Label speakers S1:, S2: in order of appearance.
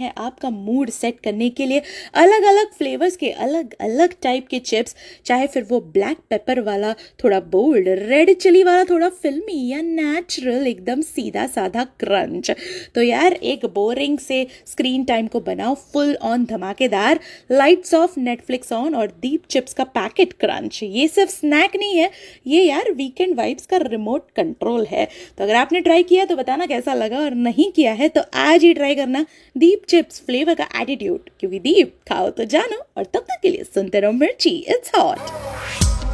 S1: हैं आपका mood set करने के लिए अलग अलग फ्लेवर्स के अलग अलग टाइप के चिप्स, चाहे फिर वो ब्लैक पेपर वाला थोड़ा बोल्ड, रेड चिली वाला थोड़ा फिल्मी, या नेचुरल एकदम सीधा साधा क्रंच। तो यार एक बोरिंग से स्क्रीन टाइम को बनाओ फुल ऑन धमाकेदार, लाइट्स ऑफ, नेटफ्लिक्स ऑन और डीप चिप्स का पैकेट क्रंच। ये सिर्फ स्नैक नहीं है, ये यार वीकेंड वाइब्स का रिमोट कंट्रोल है। तो अगर आपने ट्राई किया तो बताना कैसा लगा, और नहीं किया है तो आज ही ट्राई करना दीप चिप्स फ्लेवर का एटीट्यूड, क्योंकि दीप खाओ तो जानो। और तब तक के लिए सुनते रहो मिर्ची, इट्स हॉट।